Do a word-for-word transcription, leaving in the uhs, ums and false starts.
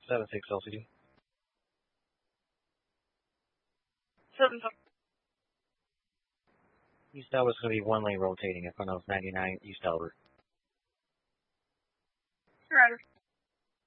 seven six L C D. seven five. East Albert is going to be one lane rotating in front of ninety-nine East Albert. Roger.